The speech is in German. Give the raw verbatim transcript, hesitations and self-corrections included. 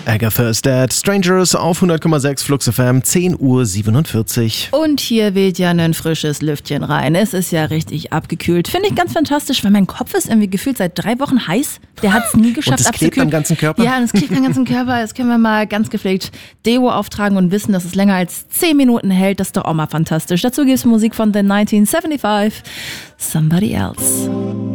Agatha is Dead, Strangers auf hundert Komma sechs Flux F M, zehn Uhr siebenundvierzig. Und hier weht ja ein frisches Lüftchen rein. Es ist ja richtig abgekühlt. Finde ich ganz fantastisch, weil mein Kopf ist irgendwie gefühlt seit drei Wochen heiß. Der hat es nie geschafft und es abzukühlen. klebt am ganzen Körper? Ja, und es klebt am ganzen Körper. Jetzt können wir mal ganz gepflegt Deo auftragen und wissen, dass es länger als zehn Minuten hält. Das ist doch auch mal fantastisch. Dazu gibt es Musik von The neunzehnhundertfünfundsiebzig, Somebody Else.